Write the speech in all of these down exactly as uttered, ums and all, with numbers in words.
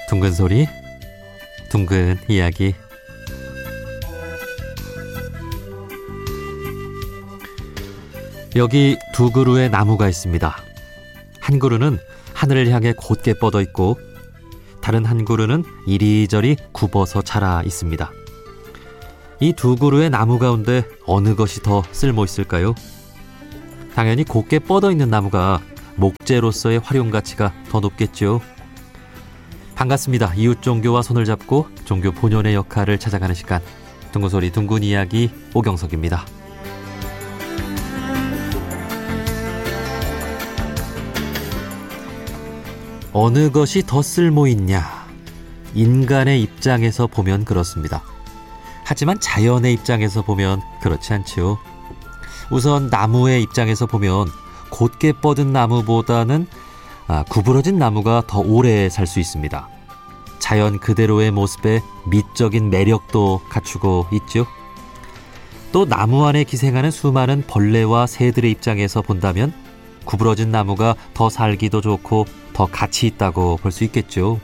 둥근 소리, 둥근 이야기. 여기 두 그루의 나무가 있습니다. 한 그루는 하늘을 향해 곧게 뻗어 있고 다른 한 그루는 이리저리 굽어서 자라 있습니다. 이 두 그루의 나무 가운데 어느 것이 더 쓸모 있을까요? 당연히 곧게 뻗어 있는 나무가 목재로서의 활용 가치가 더 높겠죠. 반갑습니다. 이웃 종교와 손을 잡고 종교 본연의 역할을 찾아가는 시간, 둥근 소리 둥근 이야기 오경석입니다. 어느 것이 더 쓸모 있냐? 인간의 입장에서 보면 그렇습니다. 하지만 자연의 입장에서 보면 그렇지 않죠. 우선 나무의 입장에서 보면 곧게 뻗은 나무보다는 아, 구부러진 나무가 더 오래 살 수 있습니다. 자연 그대로의 모습에 미적인 매력도 갖추고 있죠. 또 나무 안에 기생하는 수많은 벌레와 새들의 입장에서 본다면 구부러진 나무가 더 살기도 좋고 더 가치 있다고 볼 수 있겠죠.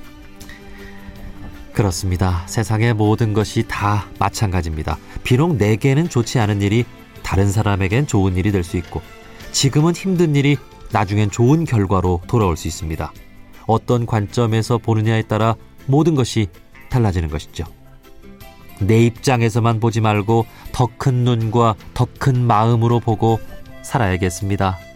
그렇습니다. 세상의 모든 것이 다 마찬가지입니다. 비록 내게는 좋지 않은 일이 다른 사람에겐 좋은 일이 될 수 있고, 지금은 힘든 일이 나중엔 좋은 결과로 돌아올 수 있습니다. 어떤 관점에서 보느냐에 따라 모든 것이 달라지는 것이죠. 내 입장에서만 보지 말고 더 큰 눈과 더 큰 마음으로 보고 살아야겠습니다.